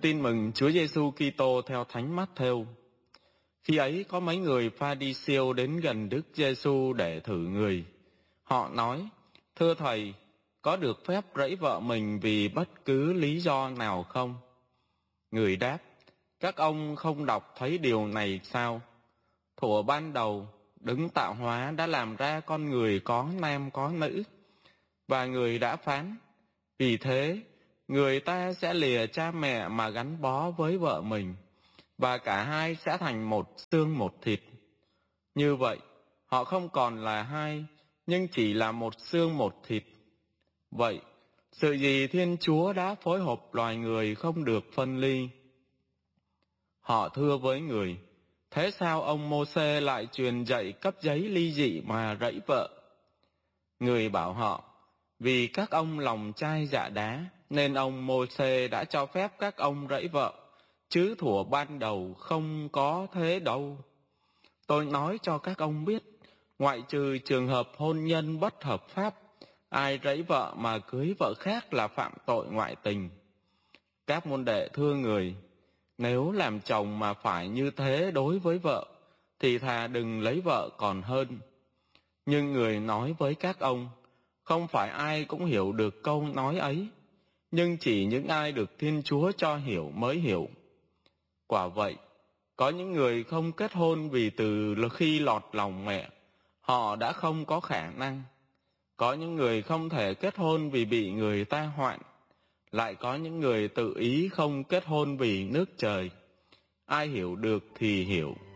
Tin mừng Chúa Giêsu Kitô theo Thánh Mát-thêu. Khi ấy có mấy người Pha-ri-siêu đến gần Đức Giêsu để thử người. Họ nói: Thưa Thầy, có được phép rẫy vợ mình vì bất cứ lý do nào không? Người đáp: Các ông không đọc thấy điều này sao? Thuở ban đầu, Đấng tạo hóa đã làm ra con người có nam có nữ, và người đã phán: Vì thế, người ta sẽ lìa cha mẹ mà gắn bó với vợ mình, và cả hai sẽ thành một xương một thịt. Như vậy, họ không còn là hai, nhưng chỉ là một xương một thịt. Vậy, sự gì Thiên Chúa đã phối hợp loài người không được phân ly? Họ thưa với người: Thế sao ông Mô-sê lại truyền dạy cấp giấy ly dị mà rẫy vợ? Người bảo họ: Vì các ông lòng chai dạ đá, nên ông Mô-sê đã cho phép các ông rẫy vợ, chứ thuở ban đầu không có thế đâu. Tôi nói cho các ông biết, ngoại trừ trường hợp hôn nhân bất hợp pháp, ai rẫy vợ mà cưới vợ khác là phạm tội ngoại tình. Các môn đệ thưa người: Nếu làm chồng mà phải như thế đối với vợ, thì thà đừng lấy vợ còn hơn. Nhưng người nói với các ông: Không phải ai cũng hiểu được câu nói ấy, nhưng chỉ những ai được Thiên Chúa cho hiểu mới hiểu. Quả vậy, có những người không kết hôn vì từ khi lọt lòng mẹ, họ đã không có khả năng. Có những người không thể kết hôn vì bị người ta hoạn. Lại có những người tự ý không kết hôn vì nước trời. Ai hiểu được thì hiểu.